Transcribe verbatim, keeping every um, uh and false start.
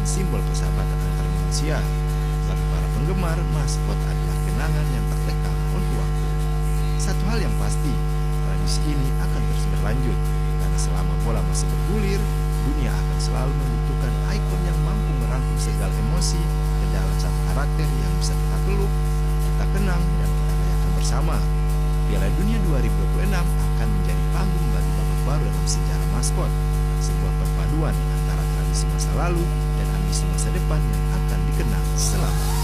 simbol persahabatan antar manusia. Bagi para penggemar, maskot adalah kenangan yang tak lekang untuk waktu. Satu hal yang pasti, tradisi ini akan terus berlanjut, karena selama bola masih bergulir, dunia akan selalu membutuhkan ikon yang mampu merangkum segala emosi ke dalam satu karakter yang bisa kita peluk, kita kenang, dan kita rayakan bersama. Piala Dunia dua ribu dua puluh enam akan menjadi panggung bagi babak baru dalam sejarah maskot, sebuah perpaduan antara tradisi masa lalu dan ambisi masa depan yang akan dikenang selama